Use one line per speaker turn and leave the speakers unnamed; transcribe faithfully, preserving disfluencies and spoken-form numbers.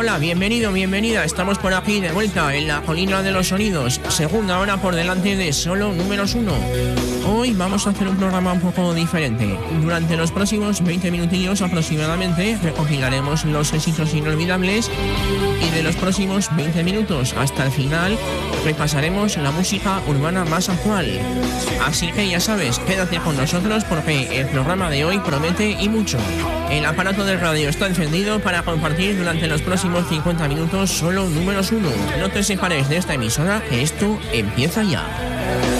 hola, bienvenido, bienvenida. Estamos por aquí de vuelta en la colina de los sonidos. Segunda hora por delante de solo números uno. Hoy vamos a hacer un programa un poco diferente. Durante los próximos veinte minutillos aproximadamente recopilaremos los éxitos inolvidables y de los próximos veinte minutos hasta el final repasaremos la música urbana más actual. Así que ya sabes, quédate con nosotros porque el programa de hoy promete y mucho. El aparato del radio está encendido para compartir durante los próximos cincuenta minutos solo números uno. No te separes de esta emisora, que esto empieza ya.